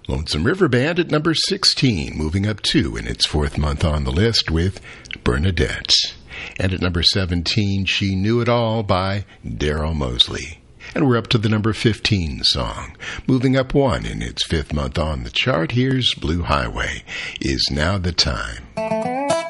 Lonesome River Band at number 16, moving up 2 in its 4th month on the list with Bernadette. And at number 17, She Knew It All by Daryl Mosley. And we're up to the number 15 song. Moving up 1 in its 5th month on the chart, here's Blue Highway, Is Now the Time.